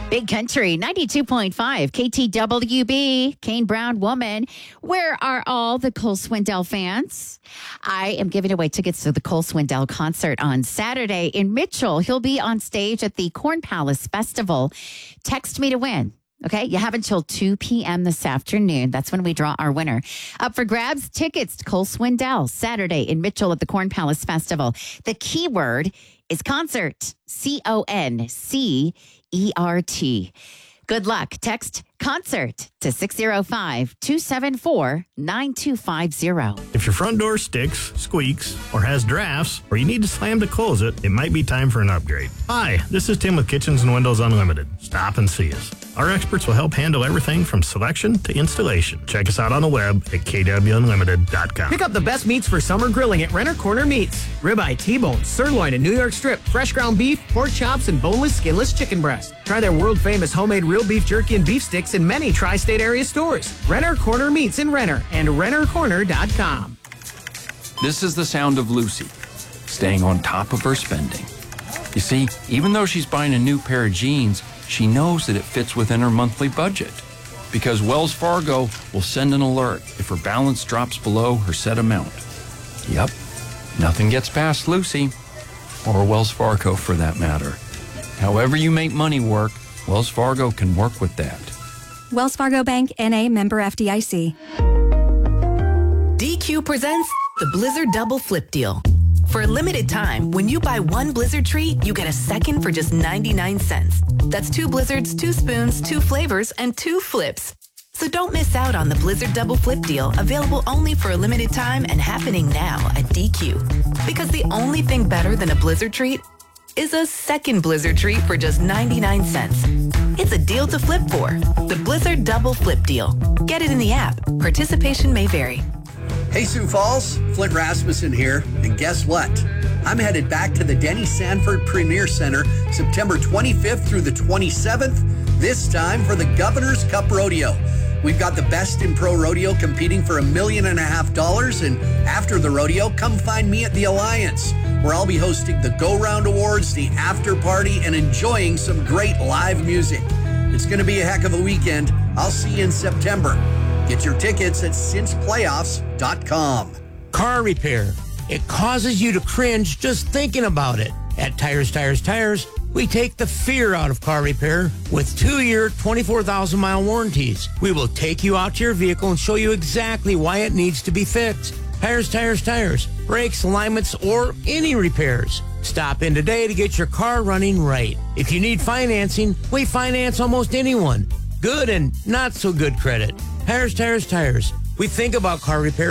Big Country 92.5 KTWB, Kane Brown Woman. Where are all the Cole Swindell fans? I am giving away tickets to the Cole Swindell concert on Saturday in Mitchell. He'll be on stage at the Corn Palace Festival. Text me to win. Okay, you have until 2 p.m. this afternoon. That's when we draw our winner. Up for grabs, tickets to Cole Swindell, Saturday in Mitchell at the Corn Palace Festival. The keyword is concert, CONCERT. Good luck. Text concert to 605-274-9250. If your front door sticks, squeaks, or has drafts, or you need to slam to close it, it might be time for an upgrade. Hi, this is Tim with Kitchens and Windows Unlimited. Stop and see us. Our experts will help handle everything from selection to installation. Check us out on the web at kwunlimited.com. Pick up the best meats for summer grilling at Renner Corner Meats. Ribeye, T-bone, sirloin, and New York strip, fresh ground beef, pork chops, and boneless, skinless chicken breast. Try their world-famous homemade real beef jerky and beef sticks in many tri-state area stores. Renner Corner Meats in Renner and rennercorner.com. This is the sound of Lucy, staying on top of her spending. You see, even though she's buying a new pair of jeans, she knows that it fits within her monthly budget. Because Wells Fargo will send an alert if her balance drops below her set amount. Yep, nothing gets past Lucy, or Wells Fargo for that matter. However you make money work, Wells Fargo can work with that. Wells Fargo Bank, N.A., member FDIC. DQ presents the Blizzard Double Flip Deal. For a limited time, when you buy one Blizzard treat, you get a second for just 99 cents. That's 2 Blizzards, 2 spoons, 2 flavors, and 2 flips. So don't miss out on the Blizzard Double Flip Deal, available only for a limited time and happening now at DQ. Because the only thing better than a Blizzard treat is a second Blizzard treat for just 99 cents. It's a deal to flip for. The Blizzard Double Flip Deal. Get it in the app. Participation may vary. Hey, Sioux Falls, Flint Rasmussen here, and guess what? I'm headed back to the Denny Sanford Premier Center September 25th through the 27th, this time for the Governor's Cup Rodeo. We've got the best in pro rodeo competing for $1.5 million, and after the rodeo, come find me at the Alliance, where I'll be hosting the Go Round Awards, the after party, and enjoying some great live music. It's going to be a heck of a weekend. I'll see you in September. Get your tickets at cinceplayoffs.com. Car repair. It causes you to cringe just thinking about it. At Tires, we take the fear out of car repair with 2-year, 24,000-mile warranties. We will take you out to your vehicle and show you exactly why it needs to be fixed. Tires. Brakes, alignments, or any repairs. Stop in today to get your car running right. If you need financing, we finance almost anyone. Good and not so good credit. Tires. We think about car repair